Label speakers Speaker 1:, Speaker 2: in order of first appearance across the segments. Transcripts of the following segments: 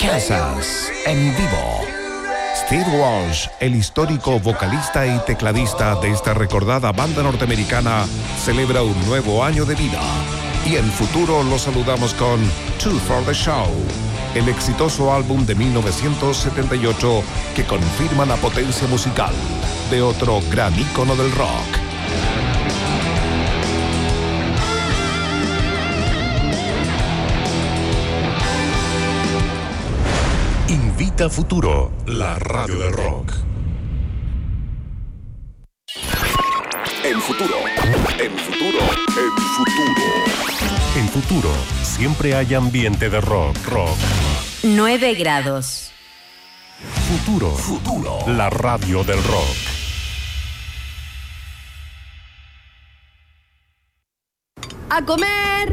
Speaker 1: Kansas en vivo. Steve Walsh, el histórico vocalista y tecladista de esta recordada banda norteamericana, celebra un nuevo año de vida. Y en futuro lo saludamos con Two for the Show, el exitoso álbum de 1978 que confirma la potencia musical de otro gran ícono del rock. Invita Futuro, la radio del rock. En futuro. En futuro, siempre hay ambiente de rock.
Speaker 2: 9 grados.
Speaker 1: Futuro. La radio del rock.
Speaker 2: ¡A comer!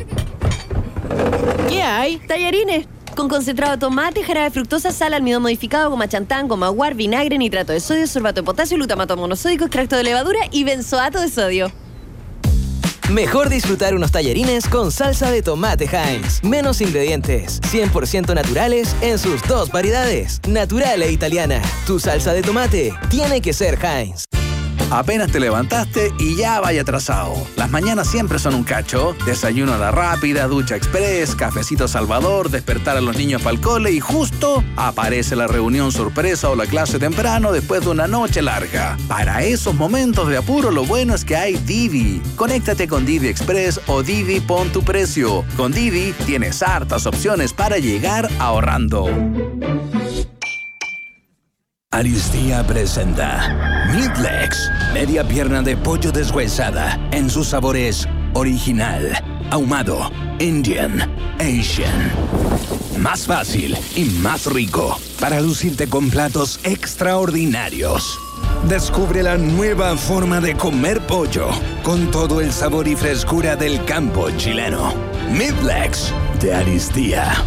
Speaker 2: ¿Qué hay? Tallarines. Con concentrado de tomate, jarabe de fructosa, sal, almidón modificado, goma chantán, goma guar, vinagre, nitrato de sodio, sorbato de potasio, glutamato monosódico, extracto de levadura y benzoato de sodio.
Speaker 3: Mejor disfrutar unos tallarines con salsa de tomate Heinz. Menos ingredientes, 100% naturales en sus 2 variedades, natural e italiana. Tu salsa de tomate tiene que ser Heinz.
Speaker 4: Apenas te levantaste y ya vaya atrasado. Las mañanas siempre son un cacho. Desayuno a la rápida, ducha express, cafecito Salvador, despertar a los niños para el cole y justo aparece la reunión sorpresa o la clase temprano después de una noche larga. Para esos momentos de apuro, lo bueno es que hay Didi. Conéctate con Didi Express o Didi Pon tu Precio. Con Didi tienes hartas opciones para llegar ahorrando.
Speaker 5: Aristía presenta Meatlegs, media pierna de pollo deshuesada en sus sabores original, ahumado, Indian, Asian. Más fácil y más rico para lucirte con platos extraordinarios. Descubre la nueva forma de comer pollo con todo el sabor y frescura del campo chileno. Meatlegs de Aristía.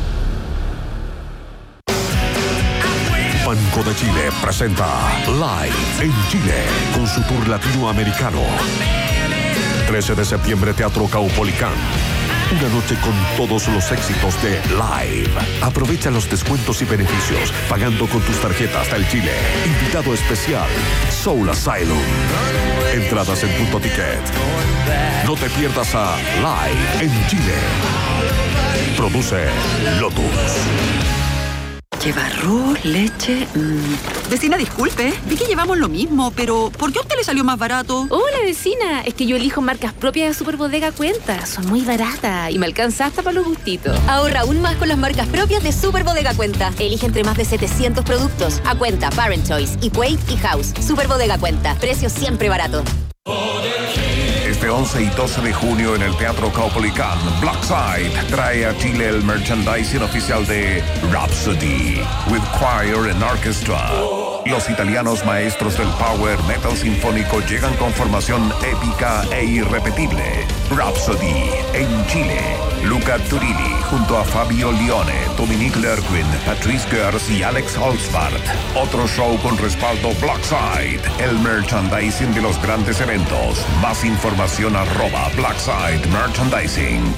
Speaker 1: Banco de Chile presenta Live en Chile con su tour latinoamericano. 13 de septiembre, Teatro Caupolicán. Una noche con todos los éxitos de Live. Aprovecha los descuentos y beneficios pagando con tus tarjetas del Chile. Invitado especial, Soul Asylum. Entradas en Punto Ticket. No te pierdas a Live en Chile. Produce Lotus.
Speaker 6: Lleva arroz, leche... Vecina, disculpe, vi que llevamos lo mismo, pero ¿por qué a usted le salió más barato?
Speaker 7: Hola, vecina, es que yo elijo marcas propias de Superbodega Cuenta. Son muy baratas y me alcanza hasta para los gustitos.
Speaker 2: Ahorra aún más con las marcas propias de Superbodega Cuenta. Elige entre más de 700 productos. A Cuenta, Parent Choice, Equate y House. Superbodega Cuenta, precios siempre baratos.
Speaker 1: Este 11 y 12 de junio en el Teatro Caupolicán, Blackside trae a Chile el merchandising oficial de Rhapsody, with choir and orchestra. Los italianos maestros del power metal sinfónico llegan con formación épica e irrepetible. Rhapsody en Chile. Luca Turilli junto a Fabio Lione, Dominique Lerquin, Patrice Gers y Alex Holzbart. Otro show con respaldo Blackside, el merchandising de los grandes eventos. Más información @Blackside Merchandising.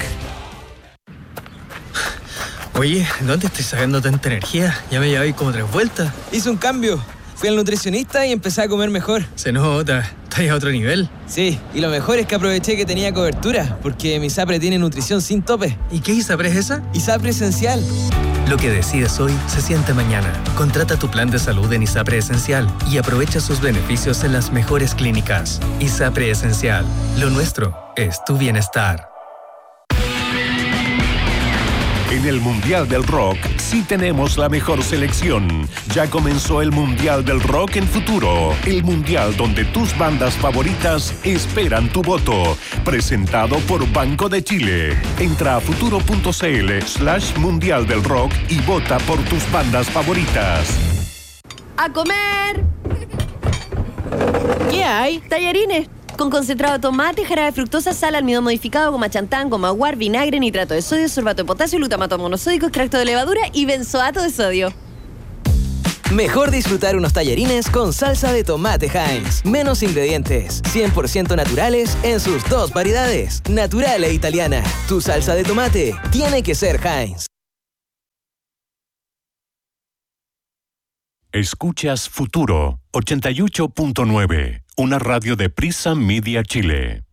Speaker 8: Oye, ¿dónde estoy sacando tanta energía? Ya me llevé como 3 vueltas.
Speaker 3: Hice un cambio. Fui al nutricionista y empecé a comer mejor.
Speaker 8: Se nota, estás a otro nivel.
Speaker 3: Sí, y lo mejor es que aproveché que tenía cobertura, porque mi ISAPRE tiene nutrición sin tope.
Speaker 8: ¿Y qué ISAPRE es esa?
Speaker 3: ISAPRE Esencial.
Speaker 8: Lo que decides hoy se siente mañana. Contrata tu plan de salud en ISAPRE Esencial y aprovecha sus beneficios en las mejores clínicas. ISAPRE Esencial. Lo nuestro es tu bienestar.
Speaker 1: En el Mundial del Rock sí tenemos la mejor selección. Ya comenzó el Mundial del Rock en Futuro. El Mundial donde tus bandas favoritas esperan tu voto. Presentado por Banco de Chile. Entra a futuro.cl/Mundial del Rock y vota por tus bandas favoritas.
Speaker 2: ¡A comer! ¿Qué hay? Tallarines. Con concentrado de tomate, jarabe de fructosa, sal, almidón modificado, goma chantán, goma guar, vinagre, nitrato de sodio, sorbato de potasio, glutamato monosódico, extracto de levadura y benzoato de sodio.
Speaker 3: Mejor disfrutar unos tallarines con salsa de tomate Heinz. Menos ingredientes, 100% naturales en sus 2 variedades, natural e italiana. Tu salsa de tomate tiene que ser Heinz.
Speaker 9: Escuchas Futuro 88.9, una radio de Prisa Media Chile.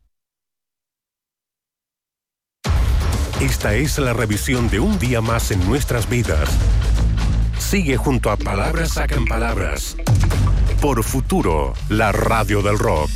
Speaker 9: Esta es la revisión de un día más en nuestras vidas. Sigue junto a Palabras Sacan Palabras por Futuro, la radio del rock.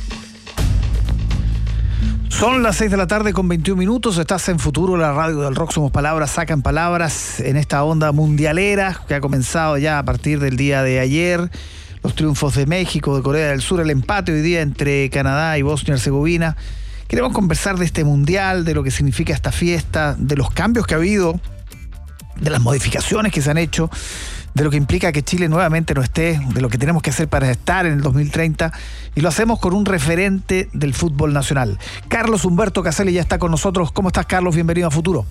Speaker 10: Son las 6 de la tarde con 21 minutos. Estás en Futuro, la radio del rock. Somos Palabras Sacan Palabras en esta onda mundialera que ha comenzado ya a partir del día de ayer. Los triunfos de México, de Corea del Sur, el empate hoy día entre Canadá y Bosnia y Herzegovina. Queremos conversar de este mundial, de lo que significa esta fiesta, de los cambios que ha habido, de las modificaciones que se han hecho, de lo que implica que Chile nuevamente no esté, de lo que tenemos que hacer para estar en el 2030, y lo hacemos con un referente del fútbol nacional. Carlos Humberto Caselli ya está con nosotros. ¿Cómo estás, Carlos? Bienvenido a Futuro.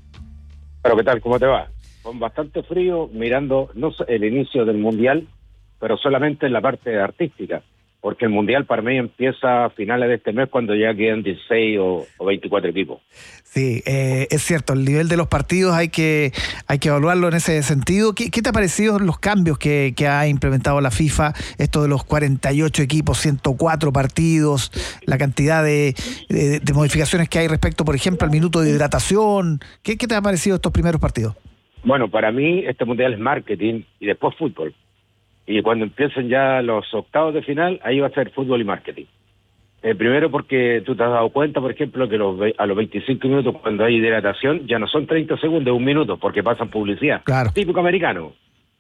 Speaker 11: Pero ¿qué tal? ¿Cómo te va? Con bastante frío, mirando no el inicio del Mundial, pero solamente en la parte artística, porque el Mundial para mí empieza a finales de este mes cuando ya quedan 16 o 24 equipos.
Speaker 10: Sí, es cierto, el nivel de los partidos hay que evaluarlo en ese sentido. ¿Qué te ha parecido los cambios que ha implementado la FIFA? Esto de los 48 equipos, 104 partidos, la cantidad de modificaciones que hay respecto, por ejemplo, al minuto de hidratación. ¿Qué te ha parecido estos primeros partidos?
Speaker 11: Bueno, para mí este Mundial es marketing y después fútbol. Y cuando empiecen ya los octavos de final, ahí va a ser fútbol y marketing. Primero porque tú te has dado cuenta, por ejemplo, que a los 25 minutos cuando hay hidratación ya no son 30 segundos, 1 minuto, porque pasan publicidad.
Speaker 10: Claro.
Speaker 11: Típico americano.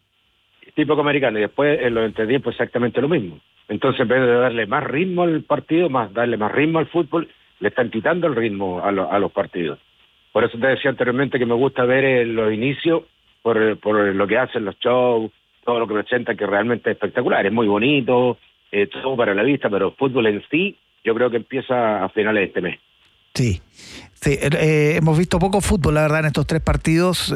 Speaker 11: Y después en los entretiempos exactamente lo mismo. Entonces, en vez de darle más ritmo al partido, darle más ritmo al fútbol, le están quitando el ritmo a los partidos. Por eso te decía anteriormente que me gusta ver los inicios por lo que hacen los shows, todo lo que presenta, que realmente es espectacular, es muy bonito, todo para la vista, pero el fútbol en sí, yo creo que empieza a finales de este mes.
Speaker 10: Sí, hemos visto poco fútbol, la verdad, en estos 3 partidos,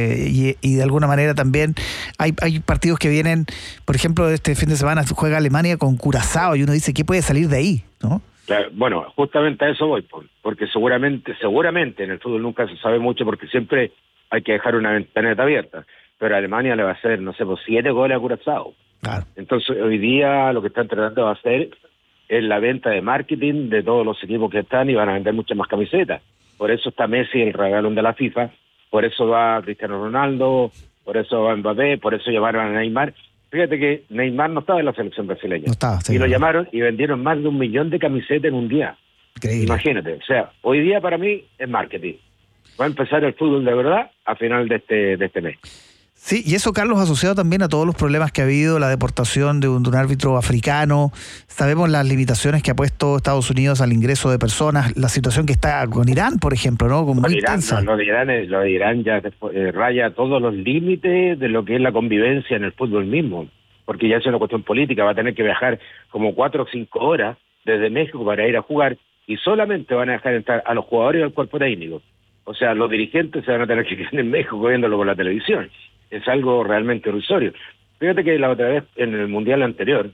Speaker 10: y de alguna manera también hay partidos que vienen, por ejemplo, este fin de semana juega Alemania con Curazao, y uno dice, ¿qué puede salir de ahí? ¿No?
Speaker 11: Claro, bueno, justamente a eso voy, porque seguramente en el fútbol nunca se sabe mucho, porque siempre hay que dejar una ventaneta abierta. Pero Alemania le va a hacer, 7 goles a Curazao.
Speaker 10: Claro.
Speaker 11: Entonces, hoy día lo que están tratando de hacer es la venta de marketing de todos los equipos que están y van a vender muchas más camisetas. Por eso está Messi, el regalón de la FIFA, por eso va Cristiano Ronaldo, por eso va Mbappé, por eso llamaron a Neymar. Fíjate que Neymar no estaba en la selección brasileña.
Speaker 10: No estaba, sí,
Speaker 11: y lo llamaron y vendieron más de 1 millón de camisetas en un día.
Speaker 10: Increíble.
Speaker 11: Imagínate, o sea, hoy día para mí es marketing. Va a empezar el fútbol de verdad a final de este mes.
Speaker 10: Sí, y eso, Carlos, asociado también a todos los problemas que ha habido, la deportación de un árbitro africano, sabemos las limitaciones que ha puesto Estados Unidos al ingreso de personas, la situación que está con Irán, por ejemplo, ¿no? Con muy intensa.
Speaker 11: Lo de Irán ya raya todos los límites de lo que es la convivencia en el fútbol mismo, porque ya es una cuestión política, va a tener que viajar como 4 o 5 horas desde México para ir a jugar, y solamente van a dejar entrar a los jugadores y al cuerpo técnico. O sea, los dirigentes se van a tener que quedar en México viéndolo por la televisión. Es algo realmente irrisorio. Fíjate que la otra vez, en el Mundial anterior,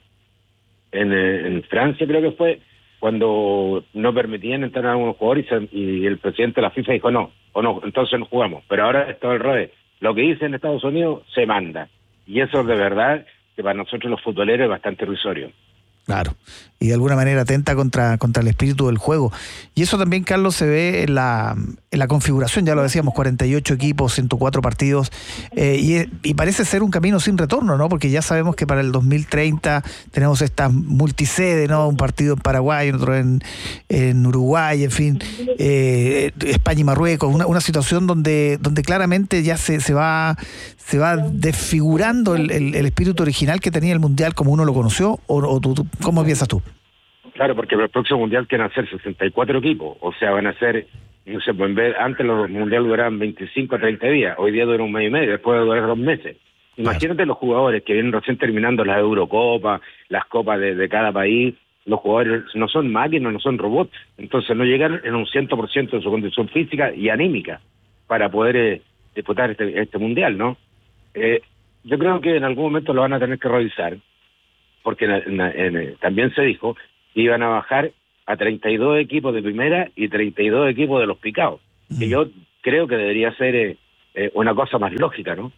Speaker 11: en Francia creo que fue, cuando no permitían entrar a algunos jugadores y el presidente de la FIFA dijo no, entonces no jugamos. Pero ahora es todo al revés. Lo que dice en Estados Unidos se manda. Y eso de verdad, que para nosotros los futboleros es bastante irrisorio.
Speaker 10: Claro, y de alguna manera atenta contra el espíritu del juego. Y eso también, Carlos, se ve en la configuración, ya lo decíamos, 48 equipos, 104 partidos, y parece ser un camino sin retorno, ¿no? Porque ya sabemos que para el 2030 tenemos esta multisede, ¿no? Un partido en Paraguay, otro en Uruguay, en fin, España y Marruecos, una situación donde claramente ya se va desfigurando el espíritu original que tenía el Mundial como uno lo conoció, o tú, ¿cómo piensas tú?
Speaker 11: Claro, porque el próximo Mundial quieren hacer 64 equipos, o sea, van a ser, no se pueden ver, antes los Mundiales duraban 25 a 30 días, hoy día duran 1 mes y medio, después de durar 2 meses. Imagínate los jugadores que vienen recién terminando las Eurocopas, las copas de cada país, los jugadores no son máquinas, no son robots, entonces no llegan en un 100% de su condición física y anímica para poder disputar este Mundial, ¿no? Yo creo que en algún momento lo van a tener que revisar, porque también se dijo que iban a bajar a 32 equipos de primera y 32 equipos de los picados, que yo creo que debería ser una cosa más lógica, ¿no?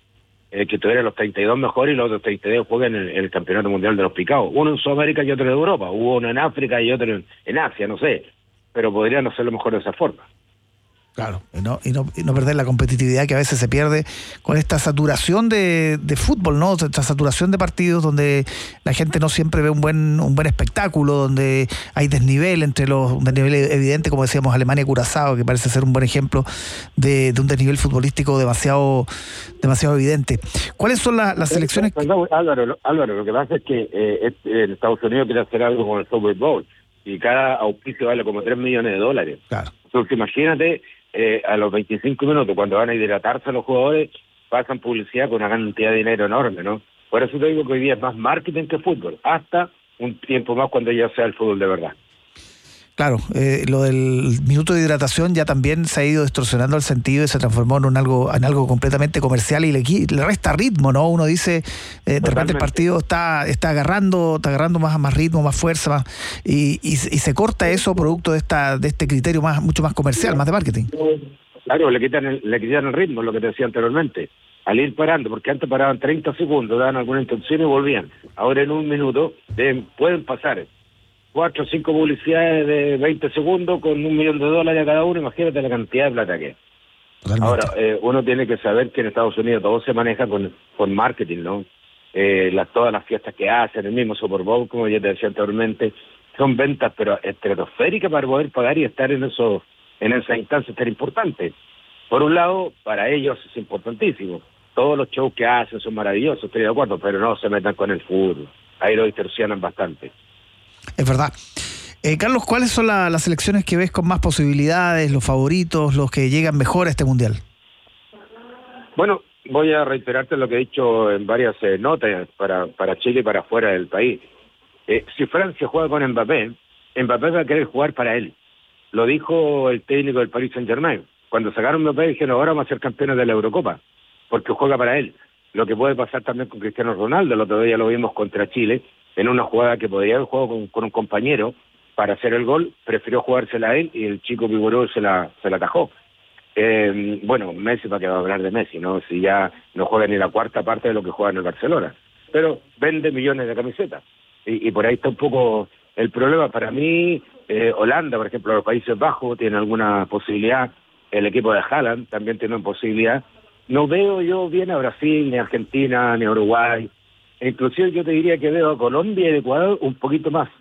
Speaker 11: que tuviera los 32 mejores y los otros 32 juegan en el Campeonato Mundial de los Picados. Uno en Sudamérica y otro en Europa. Hubo uno en África y otro en Asia, no sé. Pero podrían hacerlo mejor de esa forma.
Speaker 10: Claro, y no perder la competitividad que a veces se pierde con esta saturación de fútbol, ¿no? Esta saturación de partidos donde la gente no siempre ve un buen espectáculo, donde hay desnivel un desnivel evidente, como decíamos, Alemania y Curazao, que parece ser un buen ejemplo de un desnivel futbolístico demasiado evidente. ¿Cuáles son las selecciones?
Speaker 11: Álvaro, lo que pasa es que en Estados Unidos quiere hacer algo con el Super Bowl y cada auspicio vale como $3 millones.
Speaker 10: Claro.
Speaker 11: Entonces imagínate, a los 25 minutos, cuando van a hidratarse los jugadores, pasan publicidad con una cantidad de dinero enorme, ¿no? Por eso te digo que hoy día es más marketing que fútbol, hasta un tiempo más cuando ya sea el fútbol de verdad.
Speaker 10: Claro, lo del minuto de hidratación ya también se ha ido distorsionando el sentido y se transformó en algo completamente comercial y le resta ritmo, ¿no? Uno dice, de repente el partido está agarrando más ritmo, más fuerza, y se corta eso producto de este criterio mucho más comercial, más de marketing.
Speaker 11: Claro, le quitan el ritmo, lo que te decía anteriormente, al ir parando, porque antes paraban 30 segundos, daban alguna intención y volvían. Ahora en un minuto pueden pasar 4 o 5 publicidades de 20 segundos con $1 millón a cada uno. Imagínate la cantidad de plata que es. Totalmente. Ahora, uno tiene que saber que en Estados Unidos todo se maneja con marketing, ¿no? Todas las fiestas que hacen, el mismo Super Bowl, como ya te decía anteriormente, son ventas pero estratosféricas para poder pagar y estar en esa instancia tan importante. Por un lado, para ellos es importantísimo. Todos los shows que hacen son maravillosos, estoy de acuerdo, pero no se metan con el fútbol. Ahí lo distorsionan bastante.
Speaker 10: Es verdad. Carlos, ¿cuáles son las selecciones que ves con más posibilidades, los favoritos, los que llegan mejor a este Mundial?
Speaker 11: Bueno, voy a reiterarte lo que he dicho en varias notas para Chile y para fuera del país. Si Francia juega con Mbappé va a querer jugar para él. Lo dijo el técnico del Paris Saint-Germain. Cuando sacaron Mbappé dijeron, ahora vamos a ser campeones de la Eurocopa, porque juega para él. Lo que puede pasar también con Cristiano Ronaldo, el otro día lo vimos contra Chile, en una jugada que podría haber jugado con un compañero para hacer el gol, prefirió jugársela a él y el chico Piboró se la atajó. Bueno, Messi, ¿para qué va a hablar de Messi, no? Si ya no juega ni la cuarta parte de lo que juega en el Barcelona, pero vende millones de camisetas y por ahí está un poco el problema. Para mí, Holanda, por ejemplo, los Países Bajos tiene alguna posibilidad, el equipo de Haaland también tiene una posibilidad. No veo yo bien a Brasil, ni a Argentina, ni a Uruguay. Inclusive yo te diría que veo a Colombia y Ecuador un poquito más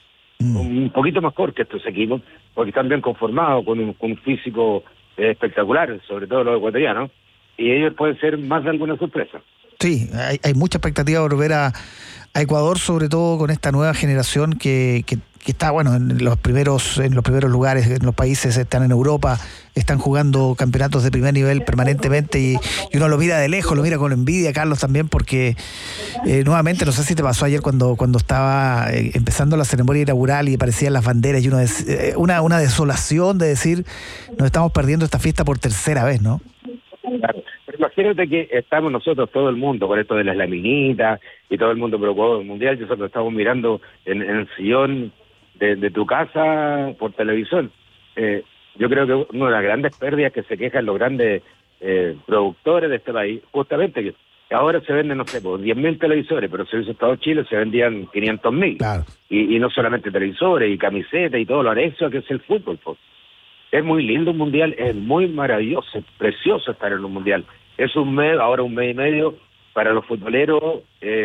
Speaker 11: mejor que estos equipos, porque están bien conformados, con un físico espectacular, sobre todo los ecuatorianos, y ellos pueden ser más de alguna sorpresa.
Speaker 10: Sí, hay mucha expectativa por ver a Ecuador, sobre todo con esta nueva generación que está, bueno, en los primeros lugares, en los países, están en Europa, están jugando campeonatos de primer nivel permanentemente y uno lo mira de lejos, lo mira con envidia, Carlos, también, porque nuevamente, no sé si te pasó ayer cuando estaba empezando la ceremonia inaugural y aparecían las banderas y una desolación de decir, nos estamos perdiendo esta fiesta por tercera vez, ¿no?
Speaker 11: Claro, pero imagínate que estamos nosotros, todo el mundo, con esto de las laminitas y todo el mundo preocupado del Mundial, nosotros estamos mirando en el sillón de tu casa por televisión. Yo creo que una de las grandes pérdidas que se quejan los grandes productores de este país, justamente que ahora se venden, no sé, por 10.000 televisores, pero si hubiese estado Chile se vendían 500.000. Claro. Y no solamente televisores y camisetas y todo lo anejo que es el fútbol, pues. Es muy lindo un mundial, es muy maravilloso, es precioso estar en un mundial. Es ahora un mes y medio para los futboleros,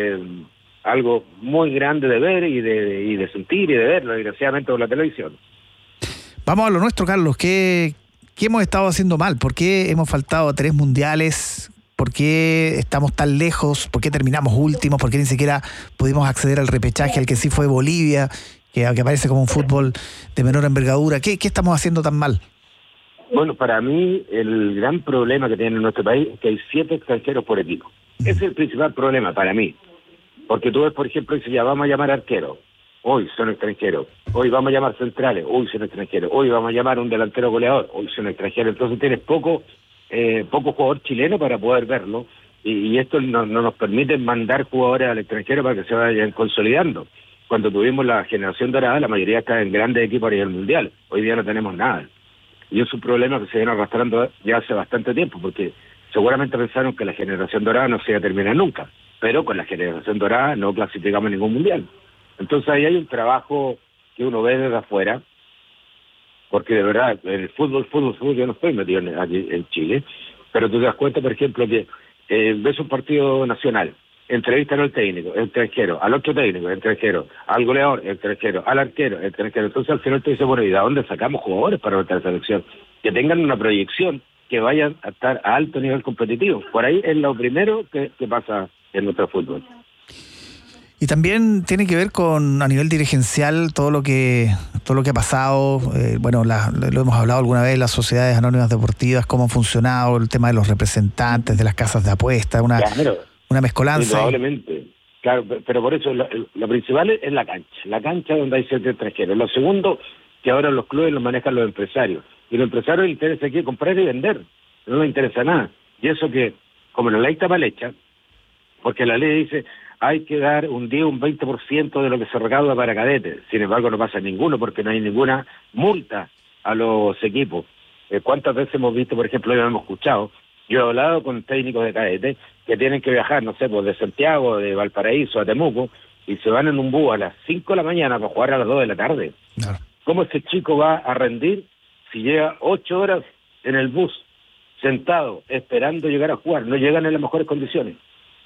Speaker 11: algo muy grande de ver y de sentir y de verlo, desgraciadamente, por la televisión.
Speaker 10: Vamos a lo nuestro, Carlos. ¿Qué hemos estado haciendo mal? ¿Por qué hemos faltado a 3 mundiales? ¿Por qué estamos tan lejos? ¿Por qué terminamos últimos? ¿Por qué ni siquiera pudimos acceder al repechaje, al que sí fue Bolivia, que aparece como un fútbol de menor envergadura? ¿Qué estamos haciendo tan mal?
Speaker 11: Bueno, para mí el gran problema que tiene nuestro país es que hay 7 extranjeros por equipo. Ese es el principal problema para mí. Porque tú ves, por ejemplo, dice, ya vamos a llamar arqueros, hoy son extranjeros. Hoy vamos a llamar centrales, hoy son extranjeros. Hoy vamos a llamar un delantero goleador, hoy son extranjeros. Entonces tienes poco jugador chileno para poder verlo. Y esto no nos permite mandar jugadores al extranjero para que se vayan consolidando. Cuando tuvimos la generación dorada, la mayoría está en grandes equipos a nivel mundial. Hoy día no tenemos nada. Y es un problema que se viene arrastrando ya hace bastante tiempo, porque Seguramente pensaron que la generación dorada no se iba a terminar nunca, pero con la generación dorada no clasificamos ningún mundial. Entonces ahí hay un trabajo que uno ve desde afuera, porque de verdad, el fútbol, yo no estoy metido aquí en Chile, pero tú te das cuenta, por ejemplo, que ves un partido nacional, entrevistan al técnico, extranjero, al otro técnico, extranjero, al goleador, extranjero, al arquero, extranjero. Entonces al final te dice, bueno, ¿y de dónde sacamos jugadores para nuestra selección? Que tengan una proyección, que vayan a estar a alto nivel competitivo. Por ahí es lo primero que pasa en nuestro fútbol.
Speaker 10: Y también tiene que ver con, a nivel dirigencial, todo lo que ha pasado. Bueno, lo hemos hablado alguna vez, las sociedades anónimas deportivas, cómo han funcionado, el tema de los representantes, de las casas de apuestas, una mezcolanza.
Speaker 11: Probablemente. Claro, pero por eso lo principal es la cancha donde hay 7 extranjeros. Lo segundo, que ahora los clubes los manejan los empresarios. Y los empresarios les interesa aquí comprar y vender. No les interesa nada. Y eso que, como la ley está mal hecha, porque la ley dice hay que dar un 10, un 20% de lo que se recauda para cadetes. Sin embargo, no pasa ninguno porque no hay ninguna multa a los equipos. ¿Cuántas veces hemos visto, por ejemplo, ya hemos escuchado, yo he hablado con técnicos de cadetes que tienen que viajar, no sé, pues de Santiago, de Valparaíso a Temuco, y se van en un bus a las 5 de la mañana para jugar a las 2 de la tarde. Claro. ¿Cómo ese chico va a rendir si llega 8 horas en el bus, sentado, esperando llegar a jugar? No llegan en las mejores condiciones.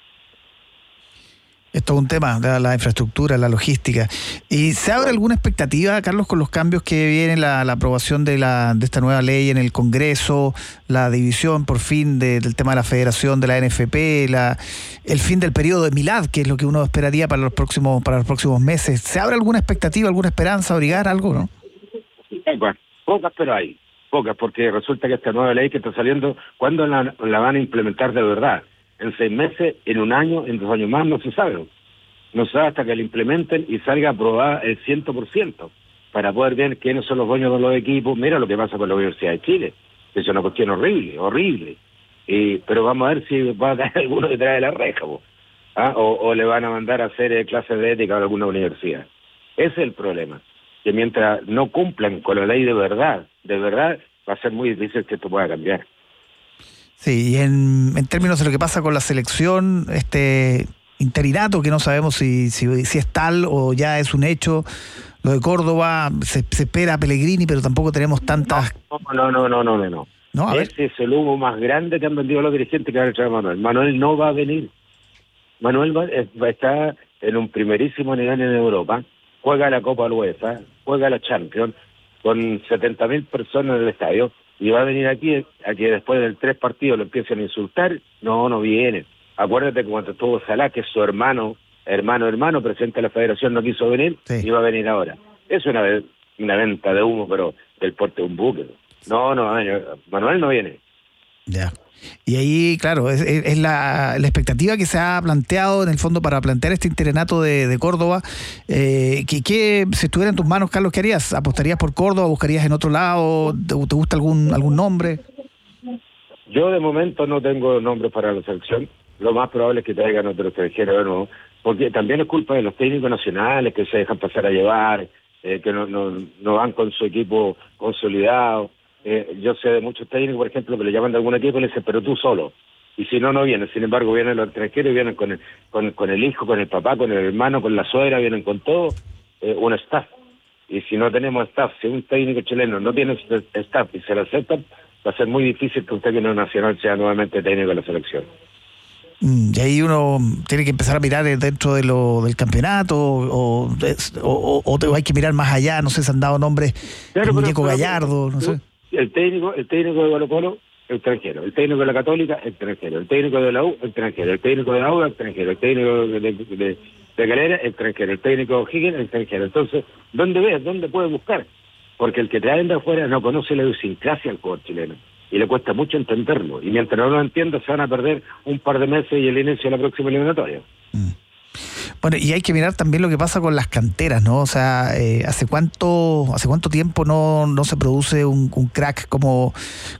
Speaker 10: Esto es un tema de la infraestructura, la logística. ¿Y se abre alguna expectativa, Carlos, con los cambios que vienen, la aprobación de esta nueva ley en el Congreso, la división por fin del tema de la federación, de la NFP, el fin del periodo de Milad, que es lo que uno esperaría para los próximos meses? ¿Se abre alguna expectativa, alguna esperanza, abrigar algo, no?
Speaker 11: Bueno, pocas, pero hay. Pocas, porque resulta que esta nueva ley que está saliendo, ¿cuándo la van a implementar de verdad? En 6 meses, en 1 año, en 2 años más, no se sabe. No se sabe hasta que la implementen y salga aprobada el 100%, para poder ver quiénes son los dueños de los equipos. Mira lo que pasa con la Universidad de Chile. Es una cuestión horrible. Pero vamos a ver si va a caer alguno detrás de la reja, o le van a mandar a hacer clases de ética a alguna universidad. Ese es el problema. Que mientras no cumplan con la ley de verdad, va a ser muy difícil que esto pueda cambiar.
Speaker 10: Sí, y en términos de lo que pasa con la selección, este interinato que no sabemos si es tal o ya es un hecho, lo de Córdoba, se espera a Pellegrini, pero tampoco tenemos tantas...
Speaker 11: No. Ese es el humo más grande que han vendido los dirigentes que han hecho a Manuel. Manuel no va a venir. Manuel va a estar en un primerísimo nivel en Europa, juega la Copa UEFA, juega la Champions, con 70.000 personas en el estadio, y va a venir aquí a que después de 3 partidos lo empiecen a insultar. No viene. Acuérdate que cuando estuvo Salah, que es su hermano, presidente de la federación, no quiso venir, y va a venir ahora. Es una venta de humo, pero del porte de un buque. No, Manuel no viene.
Speaker 10: Ya. Y ahí, claro, es la expectativa que se ha planteado en el fondo para plantear este interinato de Córdoba. Si estuviera en tus manos, Carlos, ¿qué harías? ¿Apostarías por Córdoba? ¿Buscarías en otro lado? ¿Te gusta algún nombre?
Speaker 11: Yo de momento no tengo nombre para la selección. Lo más probable es que traigan otro extranjero de nuevo, porque también es culpa de los técnicos nacionales que se dejan pasar a llevar, que no van con su equipo consolidado. Yo sé de muchos técnicos, por ejemplo, que le llaman de algún equipo y le dicen, pero tú solo. Y si no vienes. Sin embargo, vienen los extranjeros y vienen con el hijo, con el papá, con el hermano, con la suegra, vienen con todo, un staff. Y si no tenemos staff, si un técnico chileno no tiene staff y se lo aceptan, va a ser muy difícil que un técnico nacional sea nuevamente técnico de la selección.
Speaker 10: Y ahí uno tiene que empezar a mirar dentro del campeonato o hay que mirar más allá. No sé si han dado nombres, claro, Muñeco Gallardo, no sé.
Speaker 11: El técnico de Colo-Colo, extranjero. El técnico de la Católica, extranjero. El técnico de la U, extranjero. El técnico de la U, extranjero. El técnico de Calera, extranjero. El técnico de Higgins, extranjero. Entonces, ¿dónde puedes buscar? Porque el que traen de afuera no conoce la idiosincrasia al jugador chileno. Y le cuesta mucho entenderlo. Y mientras no lo entienda, se van a perder un par de meses y el inicio de la próxima eliminatoria.
Speaker 10: Bueno, y hay que mirar también lo que pasa con las canteras, ¿no? O sea, ¿hace cuánto tiempo no se produce un crack como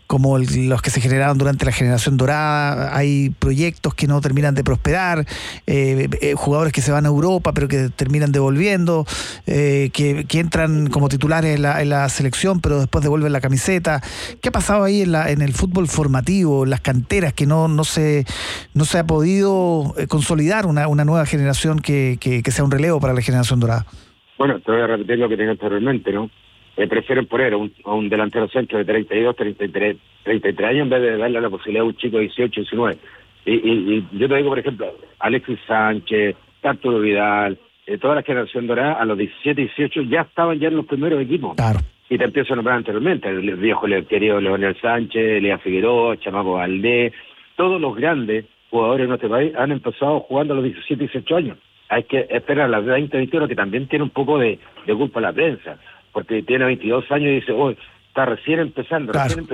Speaker 10: los que se generaron durante la generación dorada? Hay proyectos que no terminan de prosperar, jugadores que se van a Europa pero que terminan devolviendo, que entran como titulares en la selección pero después devuelven la camiseta. ¿Qué ha pasado ahí en el fútbol formativo, en las canteras, que no se ha podido consolidar una nueva generación que sea un relevo para la generación dorada?
Speaker 11: Bueno, te voy a repetir lo que tenía anteriormente, ¿no? Prefieren poner a un delantero centro de 32, 33 años en vez de darle la posibilidad a un chico de 18, 19. Y yo te digo, por ejemplo, Alexis Sánchez, Arturo Vidal, toda la generación dorada, a los 17, 18 ya estaban ya en los primeros equipos.
Speaker 10: Claro.
Speaker 11: Y te empiezo a nombrar anteriormente, el viejo querido Leonel Sánchez, Elías Figueroa, Chamaco Valdés, todos los grandes jugadores de nuestro país han empezado jugando a los 17, 18 años. Hay que esperar a las 20, 21, que también tiene un poco de culpa la prensa, porque tiene 22 años y dice, está recién empezando,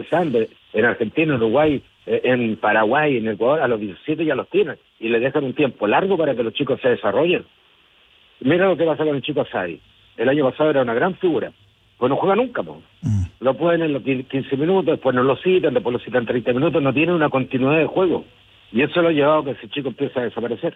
Speaker 11: en Argentina, en Uruguay, en Paraguay, en Ecuador, a los 17 ya los tienen, y le dejan un tiempo largo para que los chicos se desarrollen. Mira lo que pasa con el chico Asadi. El año pasado era una gran figura, pues no juega nunca, po. Lo pueden en los 15 minutos, después no lo citan, después lo citan 30 minutos, no tiene una continuidad de juego. Y eso lo ha llevado a que ese chico empiece a desaparecer.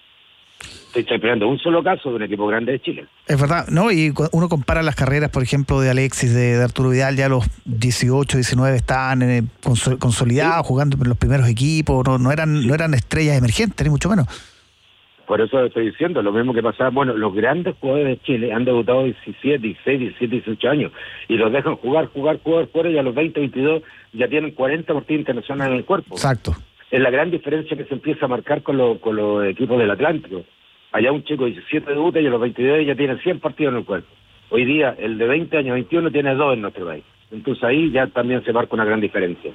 Speaker 11: Estoy esperando un solo caso de un equipo grande de Chile.
Speaker 10: Es verdad, ¿no? Y uno compara las carreras, por ejemplo, de Alexis, de Arturo Vidal, ya a los 18, 19 estaban consolidados, sí, jugando en los primeros equipos, no eran estrellas emergentes, ni mucho menos.
Speaker 11: Por eso estoy diciendo, lo mismo que pasaba, bueno, los grandes jugadores de Chile han debutado 17, 16, 17, 18 años, y los dejan jugar, y a los 20, 22 ya tienen 40 partidos internacionales en el cuerpo.
Speaker 10: Exacto.
Speaker 11: Es la gran diferencia que se empieza a marcar con los equipos del Atlántico. Allá un chico de 17 debuta y a los 22 ya tiene 100 partidos en el cuerpo. Hoy día, el de 20 años, 21, tiene 2 en nuestro país. Entonces ahí ya también se marca una gran diferencia.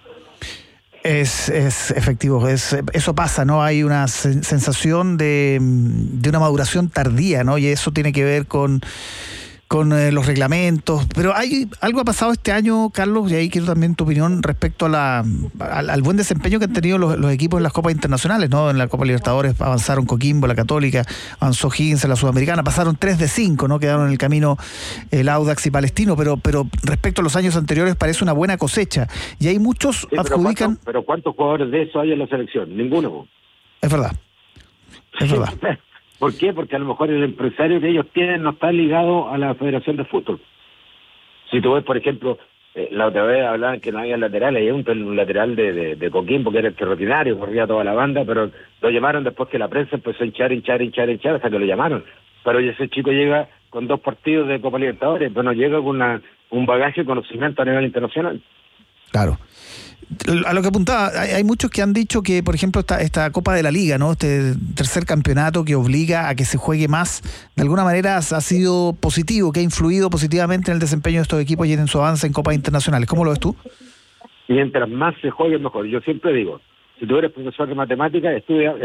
Speaker 10: Es efectivo, eso pasa, ¿no? Hay una sensación de una maduración tardía, ¿no? Y eso tiene que ver con los reglamentos, pero algo ha pasado este año, Carlos, y ahí quiero también tu opinión respecto al buen desempeño que han tenido los equipos en las Copas Internacionales, ¿no? En la Copa Libertadores avanzaron Coquimbo, la Católica, avanzó Higgins en la Sudamericana, pasaron 3 de 5, ¿no? Quedaron en el camino el Audax y Palestino, pero respecto a los años anteriores parece una buena cosecha, y hay muchos adjudican...
Speaker 11: Pero ¿cuántos jugadores de eso hay en la selección? Ninguno.
Speaker 10: Es verdad.
Speaker 11: ¿Por qué? Porque a lo mejor el empresario que ellos tienen no está ligado a la Federación de Fútbol. Si tú ves, por ejemplo, la otra vez hablaban que no había laterales, hay un lateral de Coquimbo que era extraordinario, corría toda la banda, pero lo llamaron después que la prensa empezó a hinchar hasta que lo llamaron. Pero ese chico llega con 2 partidos de Copa Libertadores, pero no llega con un bagaje de conocimiento a nivel internacional.
Speaker 10: Claro. A lo que apuntaba, hay muchos que han dicho que, por ejemplo, esta Copa de la Liga, ¿no? Este tercer campeonato que obliga a que se juegue más, de alguna manera ha sido positivo, que ha influido positivamente en el desempeño de estos equipos y en su avance en Copas Internacionales. ¿Cómo lo ves tú?
Speaker 11: Mientras más se juegue, mejor. Yo siempre digo, si tú eres profesor de matemáticas, estudia.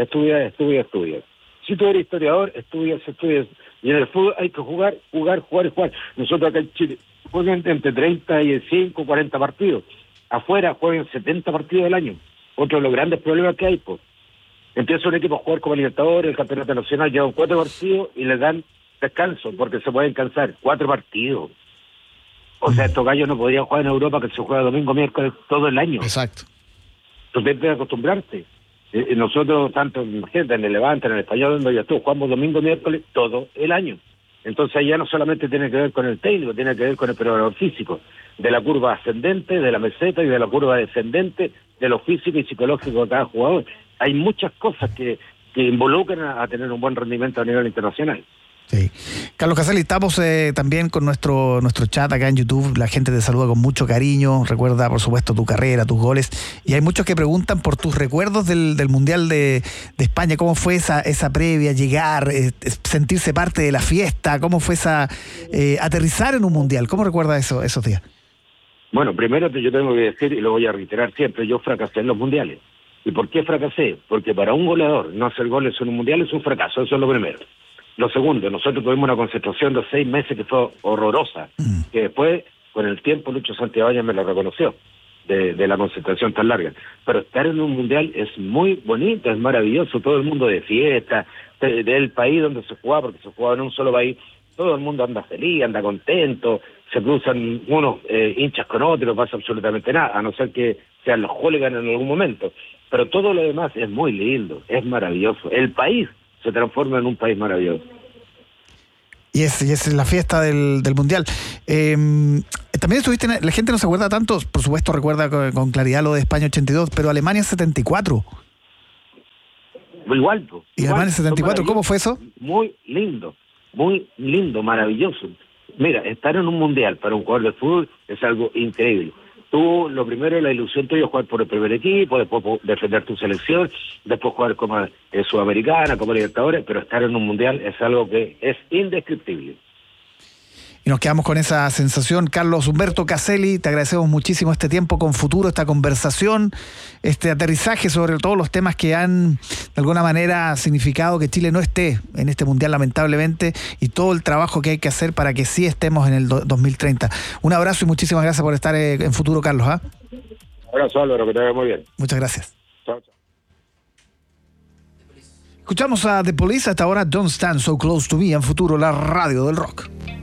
Speaker 11: Si tú eres historiador, estudias. Y en el fútbol hay que jugar. Nosotros acá en Chile juegan entre 35, 40 partidos. Afuera juegan 70 partidos al año. Otro de los grandes problemas que hay, pues. Empieza un equipo a jugar como Libertadores, el Campeonato Nacional, llevan 4 partidos y les dan descanso, porque se pueden cansar. 4 partidos. O sea, estos gallos no podrían jugar en Europa, que se juega domingo, miércoles, todo el año.
Speaker 10: Exacto.
Speaker 11: Tú tienes que acostumbrarte. Nosotros, tanto, imagínate, en el Levante, en el Español, donde ya todos jugamos domingo, miércoles, todo el año. Entonces ya no solamente tiene que ver con el técnico, tiene que ver con el preparador físico, de la curva ascendente, de la meseta y de la curva descendente, de lo físico y psicológico de cada jugador. Hay muchas cosas que involucran a tener un buen rendimiento a nivel internacional.
Speaker 10: Sí. Carlos Casali, estamos también con nuestro chat acá en YouTube. La gente te saluda con mucho cariño, recuerda por supuesto tu carrera, tus goles, y hay muchos que preguntan por tus recuerdos del Mundial de España. ¿Cómo fue esa previa, llegar, sentirse parte de la fiesta? ¿Cómo fue aterrizar en un Mundial? ¿Cómo recuerdas esos días?
Speaker 11: Bueno, primero yo tengo que decir, y lo voy a reiterar siempre, yo fracasé en los mundiales. ¿Y por qué fracasé? Porque para un goleador no hacer goles en un mundial es un fracaso, eso es lo primero. Lo segundo, nosotros tuvimos una concentración de 6 meses que fue horrorosa, que después, con el tiempo, Lucho Santibáñez me lo reconoció. de la concentración tan larga. Pero estar en un mundial es muy bonito, es maravilloso, todo el mundo de fiesta, del país donde se jugaba, porque se jugaba en un solo país, todo el mundo anda feliz, anda contento, se cruzan unos hinchas con otros, no pasa absolutamente nada, a no ser que sean los hooligans en algún momento. Pero todo lo demás es muy lindo, es maravilloso. El país se transforma en un país maravilloso.
Speaker 10: Y es la fiesta del Mundial. También estuviste, la gente no se acuerda tanto, por supuesto recuerda con claridad lo de España 82, pero Alemania 74.
Speaker 11: Igual, pues.
Speaker 10: ¿Y Alemania 74, cómo fue eso?
Speaker 11: Muy lindo, maravilloso. Mira, estar en un Mundial para un jugador de fútbol es algo increíble. Tú, lo primero, la ilusión tuya es jugar por el primer equipo, después defender tu selección, después jugar como Sudamericana, como Libertadores, pero estar en un Mundial es algo que es indescriptible.
Speaker 10: Y nos quedamos con esa sensación. Carlos Humberto Caselli, te agradecemos muchísimo este tiempo con Futuro, esta conversación, este aterrizaje sobre todos los temas que han de alguna manera significado que Chile no esté en este Mundial, lamentablemente, y todo el trabajo que hay que hacer para que sí estemos en el 2030. Un abrazo y muchísimas gracias por estar en Futuro, Carlos.
Speaker 11: Un abrazo, Álvaro, que te vaya muy bien.
Speaker 10: Muchas gracias.
Speaker 11: Chao, chao.
Speaker 10: Escuchamos a The Police, hasta ahora Don't Stand So Close to Me en Futuro, la radio del rock.